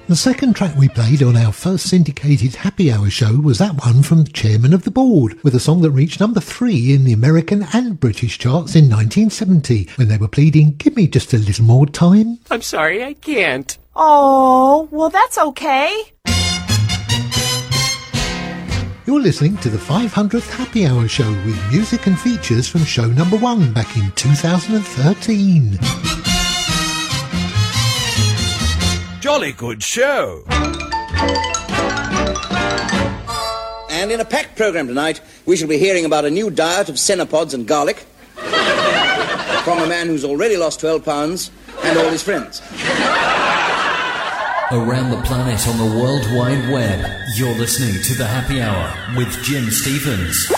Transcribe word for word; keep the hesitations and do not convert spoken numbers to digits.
The second track we played on our first syndicated Happy Hour show was that one from the Chairman of the Board, with a song that reached number three in the American and British charts in nineteen seventy, when they were pleading, "Give me just a little more time." I'm sorry, I can't. Oh, well, that's okay. You're listening to the five hundredth Happy Hour show with music and features from show number one back in two thousand thirteen. Jolly good show. And in a packed programme tonight, we shall be hearing about a new diet of cenopods and garlic from a man who's already lost twelve pounds and all his friends. Around the planet on the World Wide Web, you're listening to The Happy Hour with Jim Stevens.